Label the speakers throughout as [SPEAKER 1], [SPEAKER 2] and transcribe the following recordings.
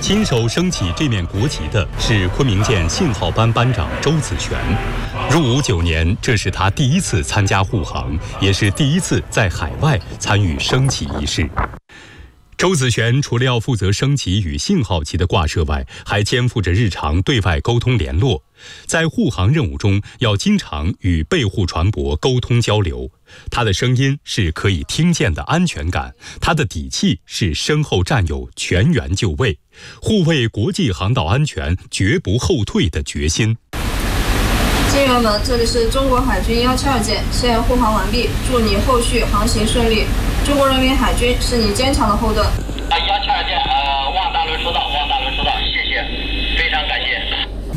[SPEAKER 1] 亲手升起这面国旗的是昆明舰信号班班长周子璇。入伍9年，这是他第一次参加护航，也是第一次在海外参与升旗仪式。周子璇除了要负责升旗与信号旗的挂设外，还肩负着日常对外沟通联络。在护航任务中，要经常与备护船舶沟通交流。他的声音是可以听见的安全感，他的底气是身后战友全员就位，护卫国际航道安全绝不后退的决心。
[SPEAKER 2] 舰员们，这里是中国海军172舰，现护航完毕，祝你后续航行顺利。中国人民海军是你坚强的后盾。
[SPEAKER 3] 172舰，望大轮收到，望大轮收到，谢谢，非常感谢。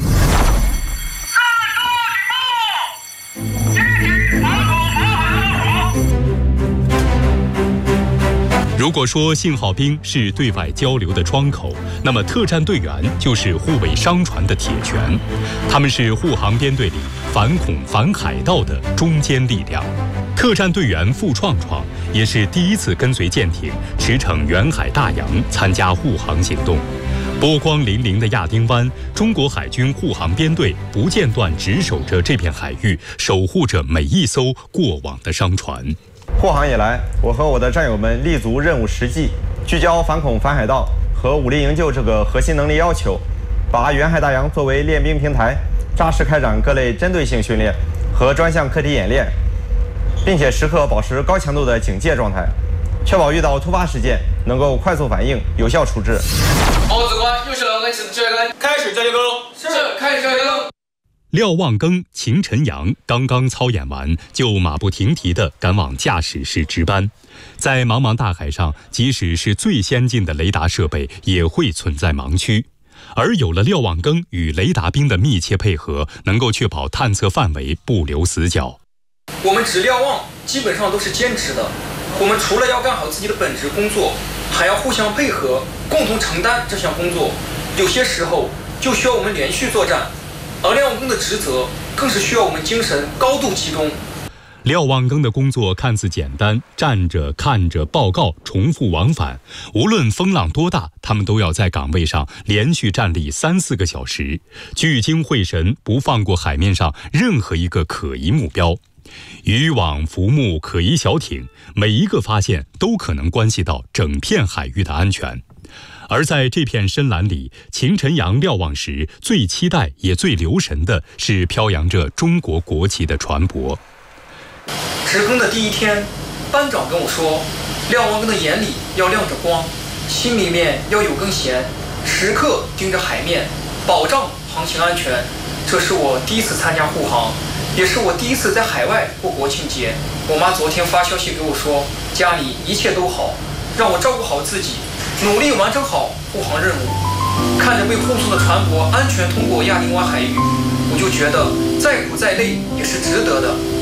[SPEAKER 1] 如果说信号兵是对外交流的窗口，那么特战队员就是护卫商船的铁拳，他们是护航编队里反恐反海盗的中坚力量。特战队员付创创也是第一次跟随舰艇驰骋远海大洋参加护航行动。波光粼粼的亚丁湾，中国海军护航编队不间断值守着这片海域，守护着每一艘过往的商船。
[SPEAKER 4] 护航以来，我和我的战友们立足任务实际，聚焦反恐反海盗和武力营救这个核心能力要求，把远海大洋作为练兵平台，扎实开展各类针对性训练和专项课题演练，并且时刻保持高强度的警戒状态，确保遇到突发事件能够快速反应、有效处置。
[SPEAKER 5] 好，指官，右手开始交接更。是，开始交接更。
[SPEAKER 1] 廖望庚、秦晨阳刚刚操演完，就马不停蹄地赶往驾驶室值班。在茫茫大海上，即使是最先进的雷达设备，也会存在盲区。而有了廖望庚与雷达兵的密切配合，能够确保探测范围不留死角。
[SPEAKER 5] 我们值瞭望基本上都是兼职的，我们除了要干好自己的本职工作，还要互相配合，共同承担这项工作。有些时候就需要我们连续作战。而廖望庚的职责更是需要我们精神高度集中。
[SPEAKER 1] 廖望庚的工作看似简单，站着看着报告，重复往返。无论风浪多大，他们都要在岗位上连续站立3-4个小时，聚精会神，不放过海面上任何一个可疑目标。渔网、浮木、可疑小艇，每一个发现都可能关系到整片海域的安全。而在这片深蓝里，秦晨阳瞭望时最期待也最留神的是飘扬着中国国旗的船舶。
[SPEAKER 5] 值更的第一天，班长跟我说，廖望庚的眼里要亮着光，心里面要有根弦，时刻盯着海面，保障航行安全。这是我第一次参加护航，也是我第一次在海外过国庆节。我妈昨天发消息给我说，家里一切都好，让我照顾好自己，努力完成好护航任务。看着被护送的船舶安全通过亚丁湾海域，我就觉得再苦再累也是值得的。